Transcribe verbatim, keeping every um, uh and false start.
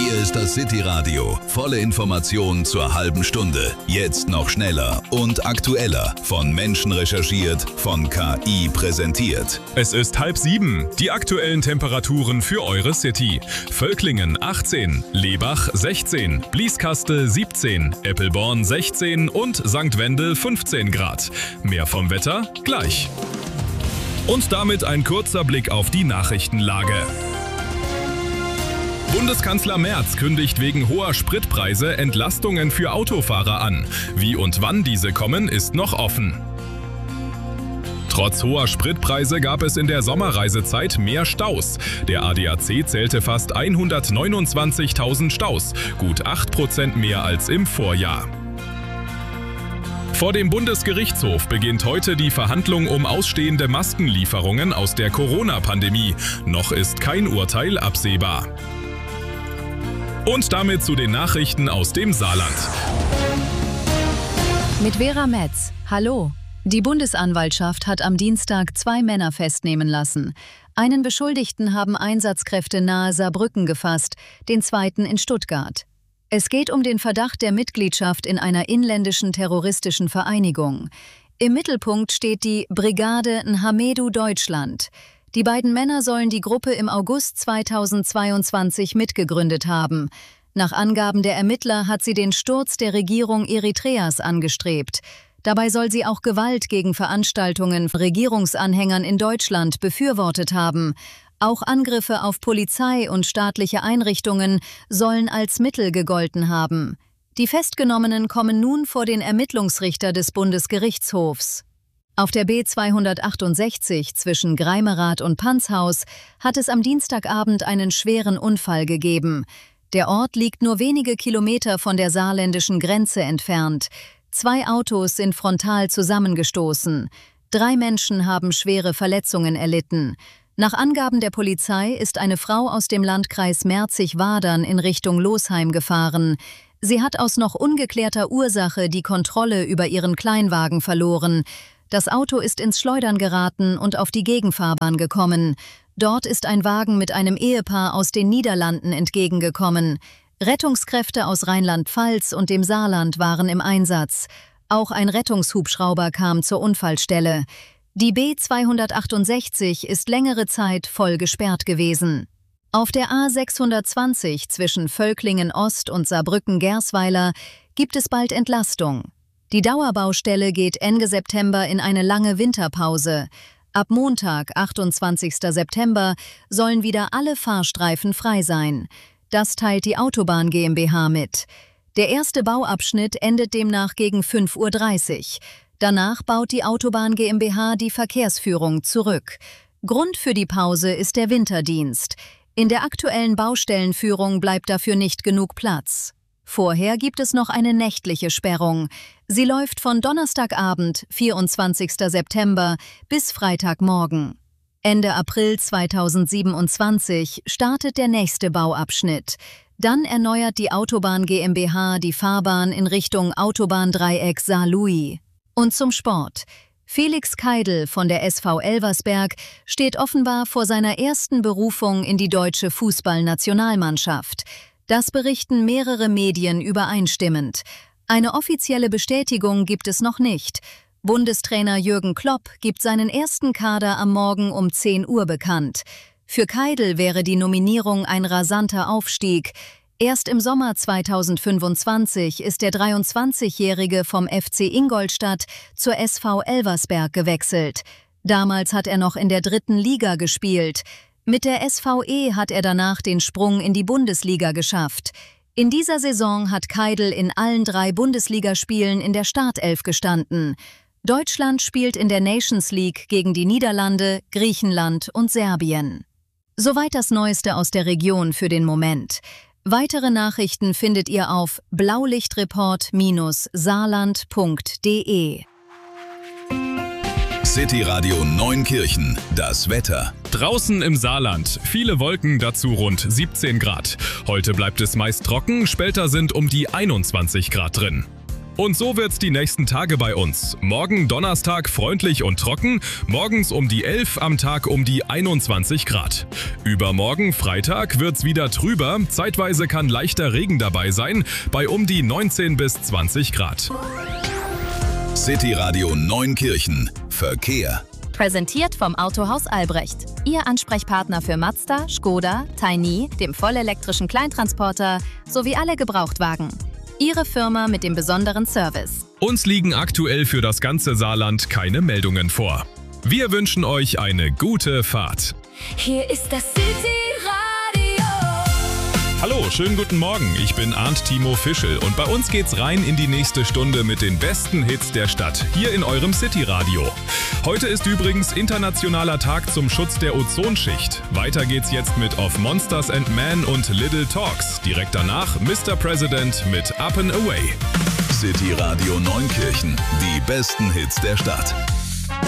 Hier ist das City Radio. Volle Informationen zur halben Stunde. Jetzt noch schneller und aktueller. Von Menschen recherchiert, von K I präsentiert. Es ist halb sieben. Die aktuellen Temperaturen für eure City. Völklingen achtzehn, Lebach sechzehn, Blieskastel siebzehn, Eppelborn sechzehn und Sankt Wendel fünfzehn Grad. Mehr vom Wetter gleich. Und damit ein kurzer Blick auf die Nachrichtenlage. Bundeskanzler Merz kündigt wegen hoher Spritpreise Entlastungen für Autofahrer an. Wie und wann diese kommen, ist noch offen. Trotz hoher Spritpreise gab es in der Sommerreisezeit mehr Staus. Der A D A C zählte fast hundertneunundzwanzigtausend Staus, gut acht Prozent mehr als im Vorjahr. Vor dem Bundesgerichtshof beginnt heute die Verhandlung um ausstehende Maskenlieferungen aus der Corona-Pandemie. Noch ist kein Urteil absehbar. Und damit zu den Nachrichten aus dem Saarland. Mit Vera Metz. Hallo. Die Bundesanwaltschaft hat am Dienstag zwei Männer festnehmen lassen. Einen Beschuldigten haben Einsatzkräfte nahe Saarbrücken gefasst, den zweiten in Stuttgart. Es geht um den Verdacht der Mitgliedschaft in einer inländischen terroristischen Vereinigung. Im Mittelpunkt steht die Brigade Nhamedu Deutschland. Die beiden Männer sollen die Gruppe im August zweitausendzweiundzwanzig mitgegründet haben. Nach Angaben der Ermittler hat sie den Sturz der Regierung Eritreas angestrebt. Dabei soll sie auch Gewalt gegen Veranstaltungen von Regierungsanhängern in Deutschland befürwortet haben. Auch Angriffe auf Polizei und staatliche Einrichtungen sollen als Mittel gegolten haben. Die Festgenommenen kommen nun vor den Ermittlungsrichter des Bundesgerichtshofs. Auf der B zweihundertachtundsechzig zwischen Greimerath und Panzhaus hat es am Dienstagabend einen schweren Unfall gegeben. Der Ort liegt nur wenige Kilometer von der saarländischen Grenze entfernt. Zwei Autos sind frontal zusammengestoßen. Drei Menschen haben schwere Verletzungen erlitten. Nach Angaben der Polizei ist eine Frau aus dem Landkreis Merzig-Wadern in Richtung Losheim gefahren. Sie hat aus noch ungeklärter Ursache die Kontrolle über ihren Kleinwagen verloren. Das Auto ist ins Schleudern geraten und auf die Gegenfahrbahn gekommen. Dort ist ein Wagen mit einem Ehepaar aus den Niederlanden entgegengekommen. Rettungskräfte aus Rheinland-Pfalz und dem Saarland waren im Einsatz. Auch ein Rettungshubschrauber kam zur Unfallstelle. Die B zweihundertachtundsechzig ist längere Zeit voll gesperrt gewesen. Auf der A sechshundertzwanzig zwischen Völklingen Ost und Saarbrücken-Gersweiler gibt es bald Entlastung. Die Dauerbaustelle geht Ende September in eine lange Winterpause. Ab Montag, achtundzwanzigsten September, sollen wieder alle Fahrstreifen frei sein. Das teilt die Autobahn GmbH mit. Der erste Bauabschnitt endet demnach gegen fünf Uhr dreißig. Danach baut die Autobahn GmbH die Verkehrsführung zurück. Grund für die Pause ist der Winterdienst. In der aktuellen Baustellenführung bleibt dafür nicht genug Platz. Vorher gibt es noch eine nächtliche Sperrung. Sie läuft von Donnerstagabend, vierundzwanzigsten September, bis Freitagmorgen. Ende April zweitausendsiebenundzwanzig startet der nächste Bauabschnitt. Dann erneuert die Autobahn GmbH die Fahrbahn in Richtung Autobahndreieck Saarlouis. Und zum Sport. Felix Keidl von der S V Elversberg steht offenbar vor seiner ersten Berufung in die deutsche Fußballnationalmannschaft. Das berichten mehrere Medien übereinstimmend. Eine offizielle Bestätigung gibt es noch nicht. Bundestrainer Jürgen Klopp gibt seinen ersten Kader am Morgen um zehn Uhr bekannt. Für Keidl wäre die Nominierung ein rasanter Aufstieg. Erst im Sommer zweitausendfünfundzwanzig ist der dreiundzwanzigjährige vom F C Ingolstadt zur S V Elversberg gewechselt. Damals hat er noch in der dritten Liga gespielt. Mit der S V E hat er danach den Sprung in die Bundesliga geschafft. In dieser Saison hat Keidl in allen drei Bundesligaspielen in der Startelf gestanden. Deutschland spielt in der Nations League gegen die Niederlande, Griechenland und Serbien. Soweit das Neueste aus der Region für den Moment. Weitere Nachrichten findet ihr auf blaulichtreport Bindestrich saarland Punkt de. City Radio Neunkirchen, das Wetter. Draußen im Saarland, viele Wolken, dazu rund siebzehn Grad. Heute bleibt es meist trocken, später sind um die einundzwanzig Grad drin. Und so wird's die nächsten Tage bei uns. Morgen Donnerstag freundlich und trocken, morgens um die elf, am Tag um die einundzwanzig Grad. Übermorgen Freitag wird's wieder trüber, zeitweise kann leichter Regen dabei sein, bei um die neunzehn bis zwanzig Grad. City Radio Neunkirchen. Verkehr. Präsentiert vom Autohaus Albrecht. Ihr Ansprechpartner für Mazda, Skoda, Tiny, dem vollelektrischen Kleintransporter sowie alle Gebrauchtwagen. Ihre Firma mit dem besonderen Service. Uns liegen aktuell für das ganze Saarland keine Meldungen vor. Wir wünschen euch eine gute Fahrt. Hier ist das City Radio. Hallo, schönen guten Morgen. Ich bin Arndt Timo Fischel und bei uns geht's rein in die nächste Stunde mit den besten Hits der Stadt, hier in eurem City Radio. Heute ist übrigens Internationaler Tag zum Schutz der Ozonschicht. Weiter geht's jetzt mit Of Monsters and Men und Little Talks. Direkt danach Mister President mit Up and Away. City Radio Neunkirchen. Die besten Hits der Stadt.